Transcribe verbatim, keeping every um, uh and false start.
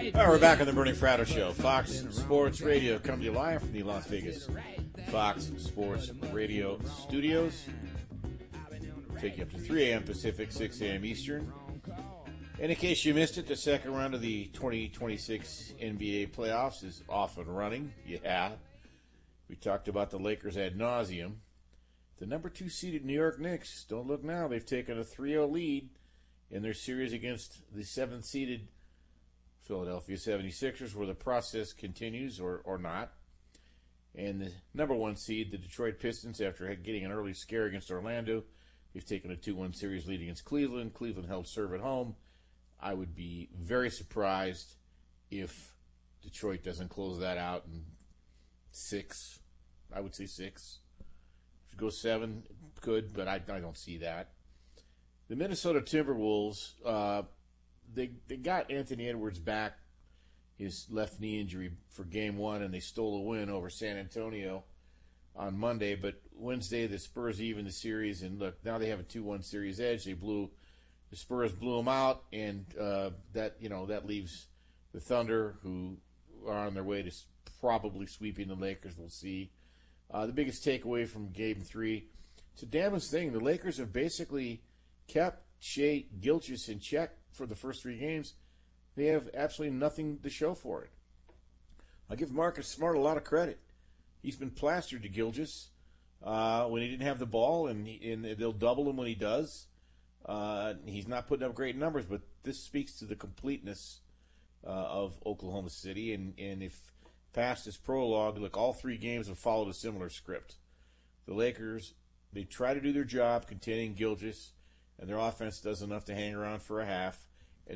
All right, we're back on the Bernie Fratto Show. Fox Sports Radio coming to you live from the Las Vegas Fox Sports Radio studios. Take you up to three a.m. Pacific, six a.m. Eastern. And in case you missed it, the second round of the twenty twenty-six N B A playoffs is off and running. Yeah. We talked about the Lakers ad nauseum. The number two seeded New York Knicks, don't look now, they've taken a three oh lead in their series against the seventh seeded Philadelphia seventy-sixers, where the process continues or, or not. And the number one seed, the Detroit Pistons, after getting an early scare against Orlando, they've taken a two one series lead against Cleveland. Cleveland held serve at home. I would be very surprised if Detroit doesn't close that out in six. I would say six. If it goes seven, could, but I, I don't see that. The Minnesota Timberwolves, uh, they they got Anthony Edwards back, his left knee injury, for game one, and they stole a win over San Antonio on Monday. But Wednesday, the Spurs even the series, and look, now they have a two one series edge. They blew the Spurs blew them out, and uh, that you know that leaves the Thunder, who are on their way to probably sweeping the Lakers. We'll see. Uh, the biggest takeaway from game three, it's a damnest thing. The Lakers have basically kept Shai Gilgeous in check for the first three games. They have absolutely nothing to show for it. I give Marcus Smart a lot of credit. He's been plastered to Gilgeous uh, when he didn't have the ball, and, he, and they'll double him when he does. Uh, he's not putting up great numbers, but this speaks to the completeness uh, of Oklahoma City. And, and if past his prologue, look, all three games have followed a similar script. The Lakers, they try to do their job containing Gilgeous, and their offense does enough to hang around for a half.